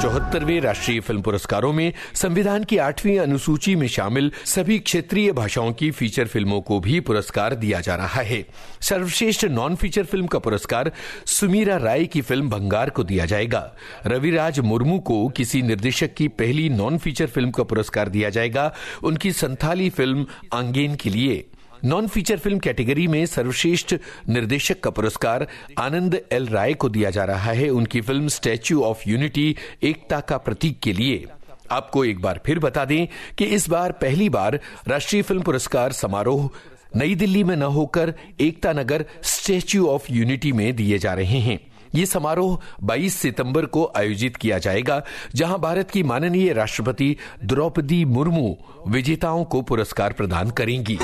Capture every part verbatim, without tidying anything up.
चौहत्तरवें राष्ट्रीय फिल्म पुरस्कारों में संविधान की आठवीं अनुसूची में शामिल सभी क्षेत्रीय भाषाओं की फीचर फिल्मों को भी पुरस्कार दिया जा रहा है। सर्वश्रेष्ठ नॉन फीचर फिल्म का पुरस्कार सुमीरा राय की फिल्म भंगार को दिया जाएगा। रविराज मुर्मू को किसी निर्देशक की पहली नॉन फीचर फिल्म का पुरस्कार दिया जाएगा, उनकी संथाली फिल्म आंगेन के लिए। नॉन फीचर फिल्म कैटेगरी में सर्वश्रेष्ठ निर्देशक का पुरस्कार आनंद एल राय को दिया जा रहा है, उनकी फिल्म स्टैच्यू ऑफ यूनिटी एकता का प्रतीक के लिए। आपको एक बार फिर बता दें कि इस बार पहली बार राष्ट्रीय फिल्म पुरस्कार समारोह नई दिल्ली में न होकर Ekta Nagar statue of unity में दिए जा रहे हैं। ये समारोह बाईस सितंबर को आयोजित किया जाएगा, जहां भारत की माननीय राष्ट्रपति द्रौपदी मुर्मू विजेताओं को पुरस्कार प्रदान करेंगी।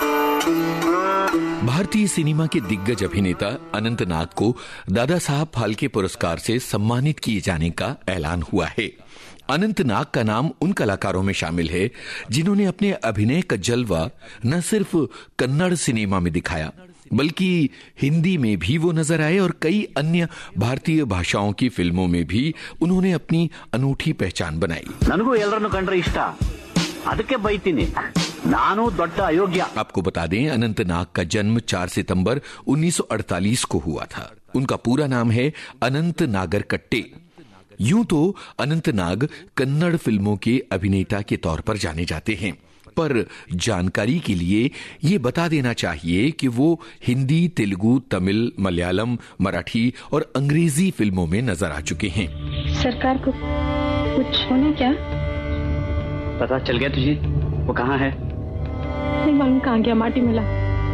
भारतीय सिनेमा के दिग्गज अभिनेता अनंत नाग को दादा साहब फाल्के पुरस्कार से सम्मानित किए जाने का ऐलान हुआ है। अनंत नाग का नाम उन कलाकारों में शामिल है जिन्होंने अपने अभिनय का जलवा न सिर्फ कन्नड़ सिनेमा में दिखाया, बल्कि हिंदी में भी वो नजर आए और कई अन्य भारतीय भाषाओं की फिल्मों में भी उन्होंने अपनी अनूठी पहचान बनाई। ननगू एल्लरन्नु कंड्रे इष्ट, अदक्के बय्तीनि, नानु दोड्ड अयोग्य। आपको बता दें, अनंत नाग का जन्म चार सितंबर उन्नीस सौ अड़तालीस को हुआ था। उनका पूरा नाम है अनंत नागरकट्टे। यूं तो अनंत नाग कन्नड़ फिल्मों के अभिनेता के तौर पर जाने जाते हैं, पर जानकारी के लिए ये बता देना चाहिए कि वो हिंदी, तेलुगु, तमिल, मलयालम, मराठी और अंग्रेजी फिल्मों में नजर आ चुके हैं। सरकार को कुछ होना क्या? पता चल गया तुझे? वो कहाँ है? नहीं मालूम कहाँ गया, माटी मिला।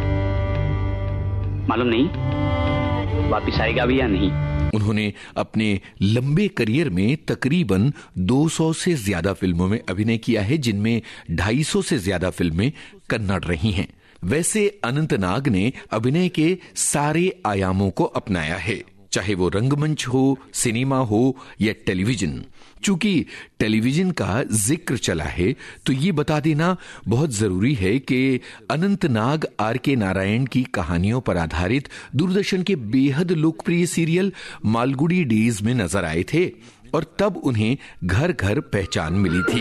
मालूम नहीं वापिस आएगा भी या नहीं। उन्होंने अपने लंबे करियर में तकरीबन दो सौ से ज्यादा फिल्मों में अभिनय किया है, जिनमें ढाई सौ से ज्यादा फिल्में कन्नड़ रही हैं। वैसे अनंत नाग ने अभिनय के सारे आयामों को अपनाया है, चाहे वो रंगमंच हो, सिनेमा हो या टेलीविजन। चूंकि टेलीविजन का जिक्र चला है तो ये बता देना बहुत जरूरी है कि अनंत नाग आर के नारायण की कहानियों पर आधारित दूरदर्शन के बेहद लोकप्रिय सीरियल मालगुडी डेज में नजर आए थे और तब उन्हें घर घर पहचान मिली थी।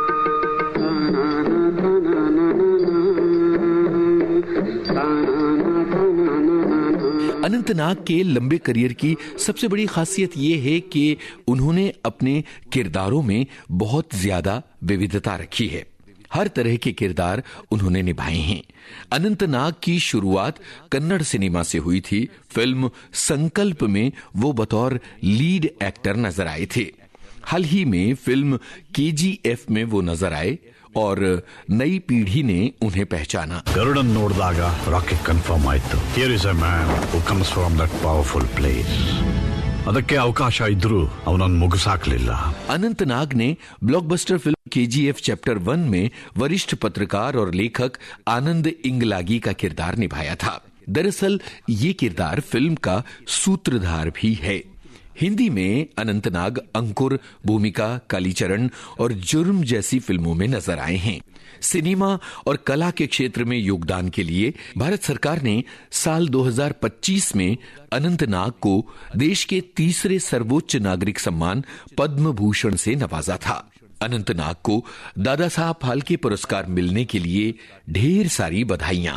अनंत नाग के लंबे करियर की सबसे बड़ी खासियत यह है कि उन्होंने अपने किरदारों में बहुत ज्यादा विविधता रखी है। हर तरह के किरदार उन्होंने निभाए हैं। अनंत नाग की शुरुआत कन्नड़ सिनेमा से हुई थी। फिल्म संकल्प में वो बतौर लीड एक्टर नजर आए थे। हाल ही में फिल्म केजीएफ में वो नजर आए और नई पीढ़ी ने उन्हें पहचाना। गरुड़न नोडिदागा rocket confirm आयितु। Here is a man who comes from that powerful place. ಅದಕ್ಕೆ ಅವಕಾಶ ಇದ್ರೂ ಅವನನ್ನು ಮುಗಿಸಾಕ್ಲಿಲ್ಲ। अनंत नाग ने blockbuster film KGF chapter one में वरिष्ठ पत्रकार और लेखक आनंद इंगलागी का किरदार निभाया था। दरअसल ये किरदार फिल्म का सूत्रधार भी है। हिंदी में अनंत नाग अंकुर, भूमिका, कालीचरण और जुर्म जैसी फिल्मों में नजर आए हैं। सिनेमा और कला के क्षेत्र में योगदान के लिए भारत सरकार ने साल दो हज़ार पच्चीस में अनंत नाग को देश के तीसरे सर्वोच्च नागरिक सम्मान पद्म भूषण से नवाजा था। अनंत नाग को दादा साहब फाल्के पुरस्कार मिलने के लिए ढेर सारी बधाइयां।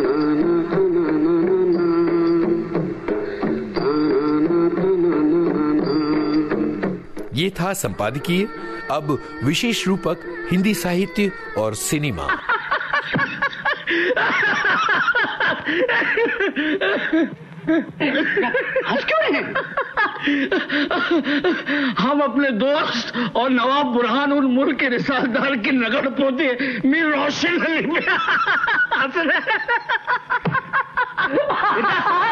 ये था संपादकीय। अब विशेष रूपक हिंदी साहित्य और सिनेमा। हंस क्यों रहे हैं? हम अपने दोस्त और नवाब बुरहान उल मुल्क के रिसालदार की नगड़ पोते मीर रोशन अली में हंस रहे।